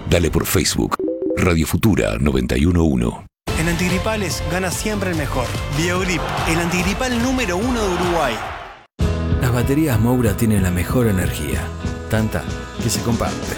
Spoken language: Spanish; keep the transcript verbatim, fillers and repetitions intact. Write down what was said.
Dale por Facebook. Radio Futura noventa y uno punto uno. En antigripales gana siempre el mejor. Biogrip, el antigripal número uno de Uruguay. Las baterías Moura tienen la mejor energía. Tanta que se comparte.